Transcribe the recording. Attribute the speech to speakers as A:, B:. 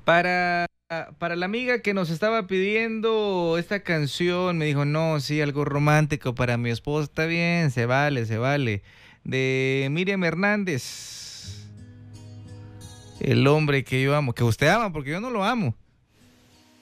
A: Para, para la amiga que nos estaba pidiendo esta canción, me dijo, no, sí, algo romántico para mi esposa, está bien, se vale, se vale. De Miriam Hernández, el hombre que yo amo, que usted ama, porque yo no lo amo.